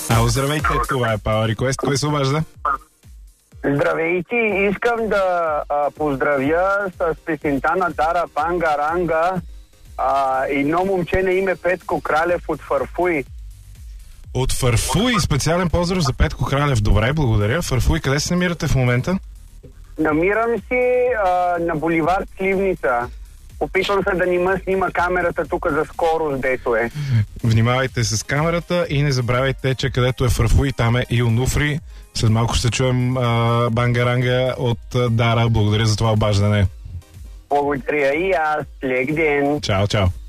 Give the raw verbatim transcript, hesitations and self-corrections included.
Ало, здравейте, това е Power Request. Кой се обажда? Здравейте, искам да а, поздравя с песента на Дара Бангаранга а, едно момче на име Петко Кралев от Фарфуй. От Фарфуй, специален поздрав за Петко Кралев. Добре, благодаря. Фарфуй, къде се намирате в момента? Намирам се а, на буливард Сливница. Опитвам се да не ме снима камерата тук за скорост, дето е. Внимавайте с камерата и не забравяйте, че където е Фарфуй, там е и Онуфри. След малко ще чуем а, Бангаранга от а, Дара. Благодаря за това обаждане. Благодаря и аз. Лек ден. Чао, чао.